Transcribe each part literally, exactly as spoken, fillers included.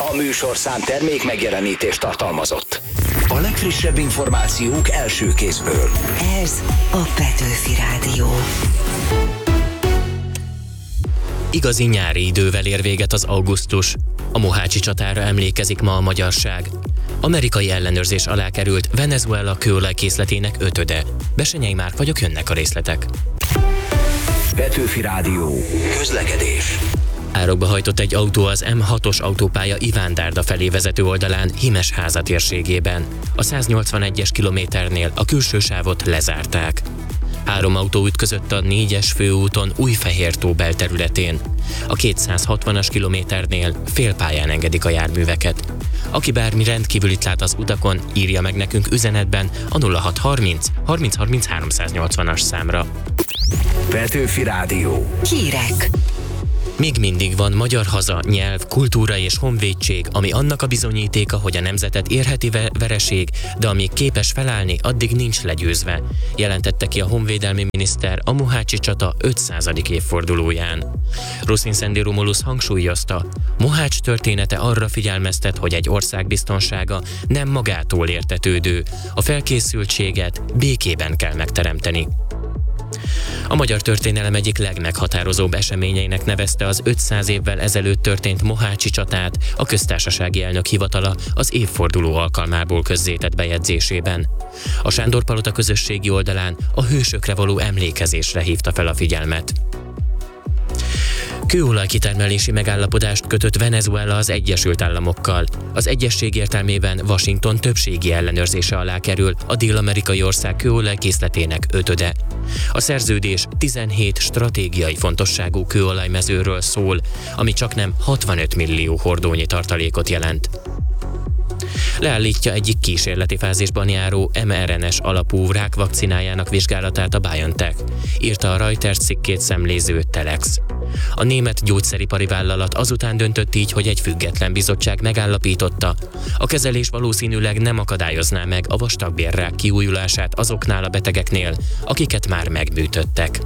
A műsorszám termék megjelenítést tartalmazott. A legfrissebb információk első kézből. Ez a Petőfi Rádió. Igazi nyári idővel ér véget az augusztus. A mohácsi csatára emlékezik ma a magyarság. Amerikai ellenőrzés alá került Venezuela kőolajkészletének ötöde. Besenyei Márk vagyok, jönnek a részletek. Petőfi Rádió. Közlekedés. Árokba hajtott egy autó az M hatos autópálya Ivándárda felé vezető oldalán Himesháza térségében. A száznyolcvanegyes kilométernél a külső sávot lezárták. Három autó ütközött a négyes főúton Újfehértó belterületén. A kétszázhatvanas kilométernél félpályán engedik a járműveket. Aki bármi rendkívülit lát az utakon, írja meg nekünk üzenetben a nulla hatszázharminc harminc harminc háromszáznyolcvanas számra. Petőfi Rádió. Hírek. Még mindig van magyar haza, nyelv, kultúra és honvédség, ami annak a bizonyítéka, hogy a nemzetet érheti vereség, de amíg képes felállni, addig nincs legyőzve, jelentette ki a honvédelmi miniszter a mohácsi csata ötszázadik évfordulóján. Ruszin Szendi Romulus hangsúlyozta, Mohács története arra figyelmeztet, hogy egy ország biztonsága nem magától értetődő, a felkészültséget békében kell megteremteni. A magyar történelem egyik legmeghatározóbb eseményeinek nevezte az ötszáz évvel ezelőtt történt mohácsi csatát a köztársasági elnök hivatala az évforduló alkalmából közzétett bejegyzésében. A Sándor-palota közösségi oldalán a hősökre való emlékezésre hívta fel a figyelmet. Kőolajkitermelési megállapodást kötött Venezuela az Egyesült Államokkal. Az egyezség értelmében Washington többségi ellenőrzése alá kerül a dél-amerikai ország kőolajkészletének ötöde. A szerződés tizenhét stratégiai fontosságú kőolajmezőről szól, ami csaknem hatvanöt millió hordónyi tartalékot jelent. Leállítja egyik kísérleti fázisban járó em er en es alapú rákvakcinájának vizsgálatát a BioNTech, írta a Reuters cikkét szemléző Telex. A német gyógyszeripari vállalat azután döntött így, hogy egy független bizottság megállapította, a kezelés valószínűleg nem akadályozná meg a vastagbélrák kiújulását azoknál a betegeknél, akiket már megműtöttek.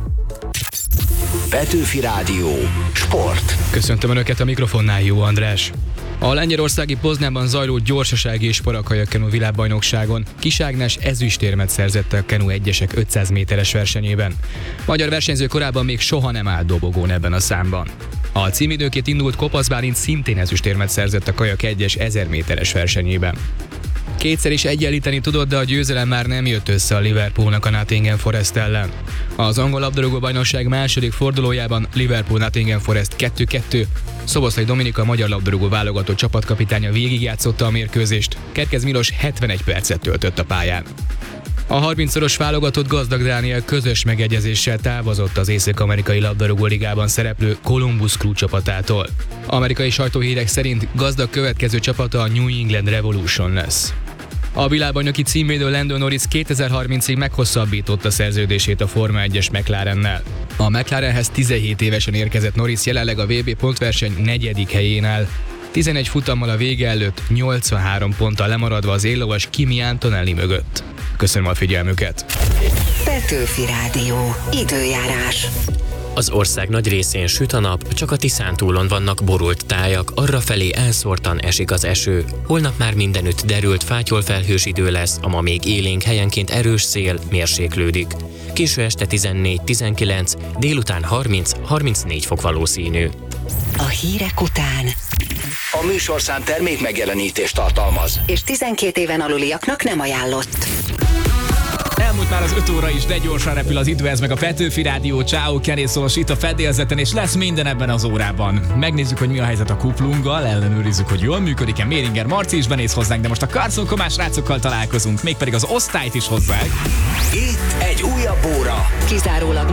Petőfi Rádió. Sport. Köszöntöm Önöket, a mikrofonnál Jó András. A lengyelországi Poznánban zajló gyorsasági és parakajakkenú világbajnokságon Kis Ágnes ezüstérmet szerzett a kenu egyesek ötszáz méteres versenyében. Magyar versenyző korábban még soha nem állt dobogón ebben a számban. A címidőként indult Kopasz Bálint szintén ezüstérmet szerzett a kajak egyes ezer méteres versenyében. Kétszer is egyenlíteni tudott, de a győzelem már nem jött össze a Liverpoolnak a Nottingham Forest ellen. Az angol labdarúgó bajnokság második fordulójában Liverpool-Nottingham Forest kettő kettő. Szoboszlai Dominika, a magyar labdarúgó válogatott csapatkapitánya végigjátszotta a mérkőzést, Kerkez Milos hetvenegy percet töltött a pályán. A harmincszoros válogatott Gazdag Dániel közös megegyezéssel távozott az Észak-amerikai labdarúgó ligában szereplő Columbus Crew csapatától. Amerikai sajtóhírek szerint Gazdag következő csapata a New England Revolution lesz. A világbajnoki címvédő Lando Norris kétezer-harmincig meghosszabbította szerződését a Forma egyes McLarennel. A McLarenhez tizenhét évesen érkezett Norris jelenleg a vé bé pontverseny negyedik helyén áll. tizenegy futammal a vége előtt nyolcvanhárom ponttal lemaradva az éllovas Kimi Antonelli mögött. Köszönöm a figyelmüket! Petőfi Rádió. Időjárás. Az ország nagy részén süt a nap, csak a Tiszántúlon vannak borult tájak, arrafelé elszórtan esik az eső. Holnap már mindenütt derült, fátyolfelhős idő lesz, a ma még élénk helyenként erős szél, mérséklődik. Késő este tizennégy tizenkilenc, délután harminc-harmincnégy fok valószínű. A hírek után A műsorszám termék megjelenítést tartalmaz. és tizenkét éven aluliaknak nem ajánlott. Elmúlt már az öt óra is, de gyorsan repül az idő, ez meg a Petőfi Rádió. Ciao, Kenny Szolos itt a fedélzeten, és lesz minden ebben az órában. Megnézzük, hogy mi a helyzet a kuplunggal, ellenőrizzük, hogy jól működik-e. Méringer Marci is benéz hozzánk, de most a karcolkomás rácokkal találkozunk, mégpedig az osztályt is hozzák. Itt egy újabb óra. Kizárólag